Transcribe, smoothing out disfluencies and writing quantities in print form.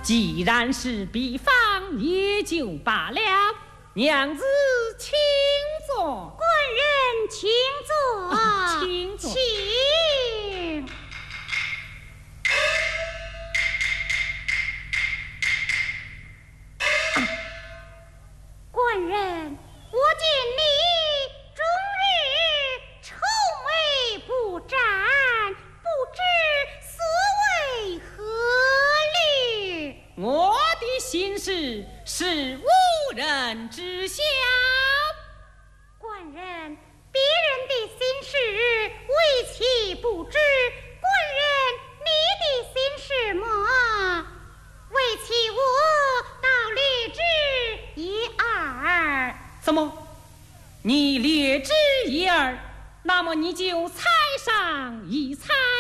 既然是比方，也就罢了。娘子，请坐。 官人请坐， 请坐。 请。官人，我见你终日愁眉不展，不知所为何虑？ 我的心事是无人知晓。 官人，别人的心事为其不知，官人你的心事么？为其我倒略知一二。 怎么？你略知一二？那么你就猜上一猜。